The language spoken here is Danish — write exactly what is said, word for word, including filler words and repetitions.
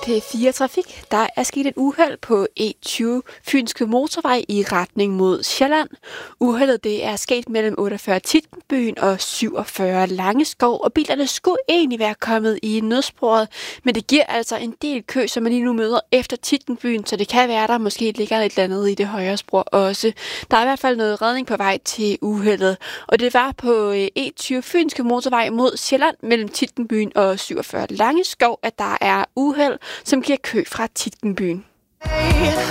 P fire Trafik. Der er sket et uheld på E tyve Fynske Motorvej i retning mod Sjælland. Uheldet det er sket mellem otteogfyrre Tittenbyen og syvogfyrre Langeskov, og bilerne skulle egentlig være kommet i nødsporet, men det giver altså en del kø, som man lige nu møder efter Tittenbyen, så det kan være, der måske ligger et eller andet i det højre spor også. Der er i hvert fald noget redning på vej til uheldet, og det var på E tyve Fynske Motorvej mod Sjælland mellem Tittenbyen og syvogfyrre Langeskov, at der er uheld, som giver kø fra Tittenbyen.